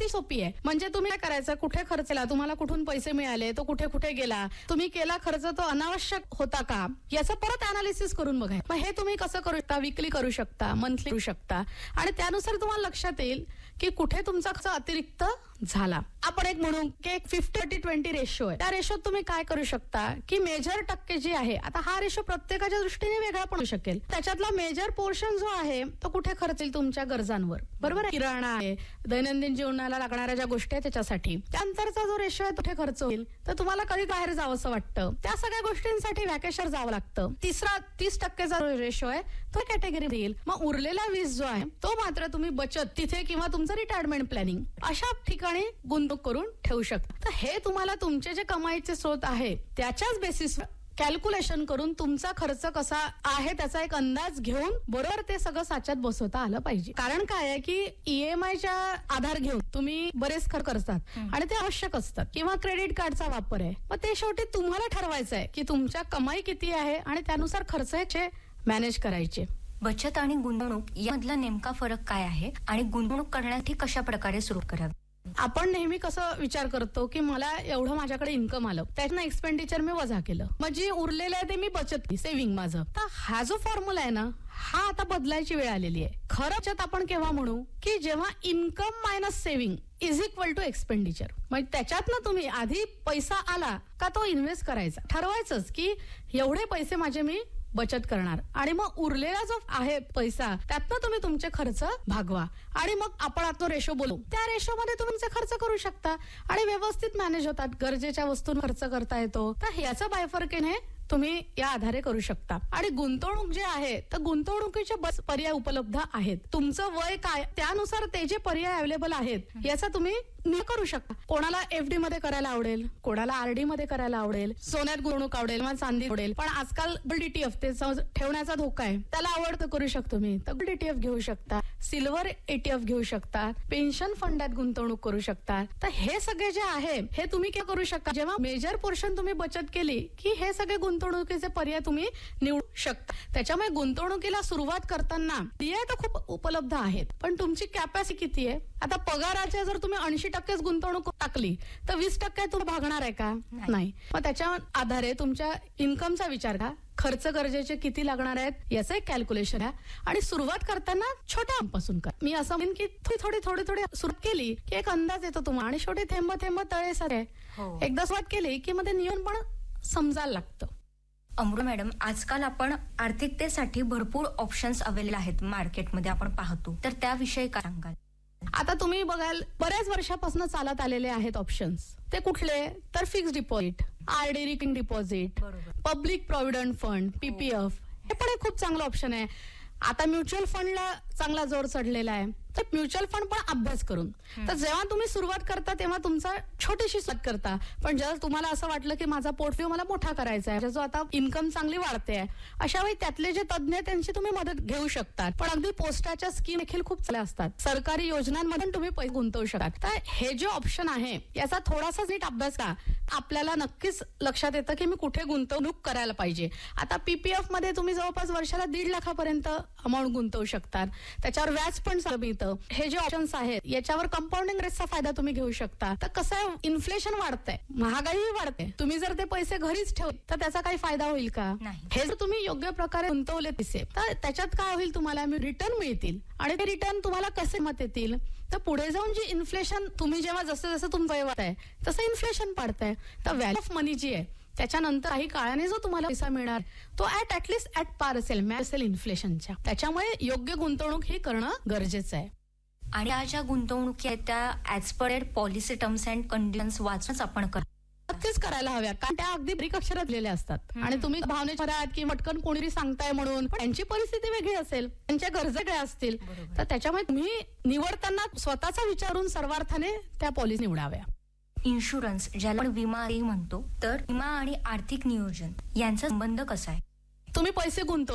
ती सोपी आहे. म्हणजे तुम्ही काय करायचं, कुठे खर्च केला, तुम्हाला कुठून पैसे मिळाले, तो कुठे कुठे गेला, तुम्ही केला खर्च तो अनावश्यक होता का, याचं परत अनालिसिस करून बघा. मग हे तुम्ही कसं करू शकता, वीकली करू शकता, मंथली करू शकता आणि त्यानुसार तुम्हाला लक्षात येईल की कुठे तुमचा खर्च अतिरिक्त झाला. आपण एक म्हणू की एक 50-30-20 रेशो आहे. त्या रेशोत तुम्ही काय करू शकता की मेजर टक्के जे आहे, आता हा रेशो प्रत्येकाच्या दृष्टीने वेगळा पण शकेल, त्याच्यातला मेजर पोर्शन जो आहे तो कुठे खर्च येईल तुमच्या गरजांवर, बरोबर आहे. किराणा आहे, दैनंदिन जीवनाला लागणाऱ्या ज्या गोष्टी आहेत त्याच्यासाठी. त्यानंतरचा जो रेशो आहे कुठे खर्च होईल, तर तुम्हाला कधी बाहेर जावं असं वाटतं, त्या सगळ्या गोष्टींसाठी व्हॅकेशन जावं लागतं. तिसरा 30% रेशो आहे तो कॅटेगरी देईल. मग उरलेला 20 जो आहे तो मात्र तुम्ही बचत तिथे किंवा तुमचं रिटायरमेंट प्लॅनिंग अशा ठिकाणी गुंतवणूक करून ठेवू शकता. तर हे तुम्हाला तुमचे जे कमाईचे स्रोत आहे त्याच्याच बेसिसवर कॅल्क्युलेशन करून तुमचा खर्च कसा आहे त्याचा एक अंदाज घेऊन बरोबर ते सगळं साच्यात बसवता आलं पाहिजे. कारण काय आहे की ईएमआयच्या आधार घेऊन तुम्ही बरेच खर्च करतात आणि ते आवश्यक असतात, किंवा क्रेडिट कार्डचा वापर आहे. मग ते शेवटी तुम्हाला ठरवायचं आहे की तुमच्या कमाई किती आहे आणि त्यानुसार खर्चाचे मॅनेज करायचे. बचत आणि गुंतवणूक यामधला नेमका फरक काय आहे आणि गुंतवणूक करण्यासाठी कशा प्रकारे सुरू करावी? आपण नेहमी कसं विचार करतो की मला एवढं माझ्याकडे इन्कम आलं, त्यातनं एक्सपेंडिचर मी वजा केलं, मग जे उरलेलं आहे ते मी बचत केली, सेव्हिंग माझं. तर हा जो फॉर्म्युला आहे ना, हा आता बदलायची वेळ आलेली आहे. खरं बचत आपण केव्हा म्हणू की जेव्हा income minus saving is equal to expenditure. म्हणजे त्याच्यातनं तुम्ही आधी पैसा आला का तो इन्व्हेस्ट करायचा, ठरवायचंच की एवढे पैसे माझे मी बचत करणार आणि मग उरलेला जो आहे पैसा त्यातनं तुम्ही तुमचे खर्च भागवा आणि मग आपण आता तो रेशो बोलू, त्या रेशोमध्ये तुमचे खर्च करू शकता आणि व्यवस्थित मॅनेज होतात. गरजेच्या वस्तू खर्च करता येतो. तर याचं बायफर्केन हे तुम्ही या आधारे करू शकता. आणि गुंतवणूक जे आहे तर गुंतवणुकीचे बस पर्याय उपलब्ध आहेत. तुमचं वय काय त्यानुसार ते जे पर्याय अवेलेबल आहेत याचा तुम्ही करू शकता. कोणाला एफडी मध्ये करायला आवडेल, कोणाला आरडी मध्ये करायला आवडेल, सोन्यात गुंतवणूक आवडेल, मग चांदी आवडेल. पण आजकाल डीटीएफ ते ठेवण्याचा धोका आहे, त्याला आवडतं करू शकतो मी, तर डीटीएफ घेऊ शकता, सिल्वर एटीएफ घेऊ शकता, पेन्शन फंडात गुंतवणूक करू शकता. तर हे सगळे जे आहे हे तुम्ही काय करू शकता, जेव्हा मेजर पोर्शन तुम्ही बचत केली की हे सगळे गुंतवणुकीचे पर्याय तुम्ही निवडू शकता. त्याच्यामुळे गुंतवणुकीला सुरुवात करताना पर्याय तर खूप उपलब्ध आहेत, पण तुमची कॅपॅसिटी किती आहे. आता पगाराच्या जर तुम्ही 80% गुंतवणूक टाकली तर 20% तुम्ही भागणार आहे का? नाही. मग त्याच्या आधारे तुमच्या इन्कमचा विचार करा, खर्च गरजेचे किती लागणार आहेत याचं एक कॅल्क्युलेशन आहे आणि सुरुवात करताना छोट्या पासून करा. मी असं म्हणेन की थोडी सुरुवात केली की एक अंदाज येतो तुम्हाला आणि शेवटी थेंब थेंब तळे सारे. एकदा सुरुवात केली की मध्ये नियम पण समजायला लागतं. अमृता मॅडम, आजकाल आपण आर्थिकतेसाठी भरपूर ऑप्शन्स अवेलेबल आहेत मार्केटमध्ये आपण पाहतो, तर त्याविषयी काय सांगाल? आता तुम्ही बघाल बऱ्याच वर्षापासून चालत आलेले आहेत ऑप्शन्स. ते कुठले, तर fix deposit, RD, recurring deposit, public provident fund, PPF, हे पण एक खूप चांगलं ऑप्शन आहे. आता म्युच्युअल फंडला चांगला जोर चढलेला आहे, तर म्युच्युअल फंड पण अभ्यास करून. तर जेव्हा तुम्ही सुरुवात करता तेव्हा तुमचा छोटीशी सुरुवात करता, पण जेव्हा तुम्हाला असं वाटलं की माझा पोर्टफोलिओ मला मोठा करायचा आहे, जो आता इन्कम चांगली वाढते आहे, अशा वेळी त्यातले जे तज्ञ त्यांची तुम्ही मदत घेऊ शकता. पण अगदी पोस्टाच्या स्कीम देखील खूप चांगल्या असतात, सरकारी योजनांमध्ये तुम्ही पैसे गुंतवू शकता. तर हे जे ऑप्शन आहे याचा थोडासा नीट अभ्यास करा, आपल्याला नक्कीच लक्षात येतं की मी कुठे गुंतवणूक करायला पाहिजे. आता पीपीएफ मध्ये तुम्ही जवळपास वर्षाला 1.5 लाखापर्यंत अमाऊंट गुंतवू शकतात, त्याच्यावर व्याज पण मिळतं. हे जे ऑप्शन्स आहेत याच्यावर कंपाऊंडिंग रेटचा फायदा तुम्ही घेऊ शकता. तर कसं आहे, इन्फ्लेशन वाढतंय, महागाईही वाढते, तुम्ही जर ते पैसे घरीच ठेवले तर त्याचा काही फायदा होईल का? हे जर तुम्ही योग्य प्रकारे गुंतवले पैसे तर त्याच्यात काय होईल, तुम्हाला रिटर्न मिळतील आणि ते रिटर्न तुम्हाला कसे मत येतील, तर पुढे जाऊन जी इन्फ्लेशन तुम्ही जेव्हा जसं जसं तुमचं वय वाढतंय तसं इन्फ्लेशन वाढतंय, तर व्हॅल्यू ऑफ मनी जी आहे त्याच्यानंतर काही काळाने जो तुम्हाला पैसा मिळणार तो ऍटलिस्ट ऍट पार असेल इन्फ्लेशनच्या. त्याच्यामुळे योग्य गुंतवणूक हे करणं गरजेचं आहे. आणि या ज्या गुंतवणुकी आहेत त्या as per policy terms and conditions वाचूनच आपण नक्कीच करायला हव्या, कारण त्या अगदी बारीक अक्षरात लिहिलेल्या असतात आणि तुम्ही भावनेच्या आहात की मटकन कोणीतरी सांगताय म्हणून, पण त्यांची परिस्थिती वेगळी असेल, त्यांच्या गरजा वेगळ्या असतील, तर त्याच्यामुळे तुम्ही निवडताना स्वतःचा विचारून सर्वार्थाने त्या पॉलिसी निवडाव्या. इन्शुरन्स, ज्याला आपण विमाही म्हणतो, तर विमा आणि आर्थिक नियोजन यांचा संबंध कसा आहे? तुम्ही पैसे गुंतवले